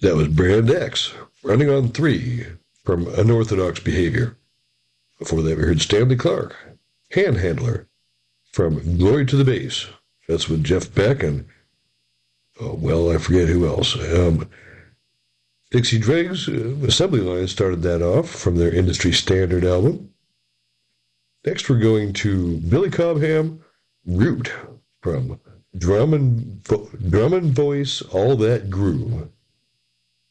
That was Brand X, Running on 3, from Unorthodox Behavior. Before that, we heard Stanley Clarke, Handhandler, from Glory to the Bass. That's with Jeff Beck and, I forget who else. Dixie Dregs, Assembly Line started that off from their Industry Standard album. Next, we're going to Billy Cobham, Root, from Drum and Voice, All That Groove.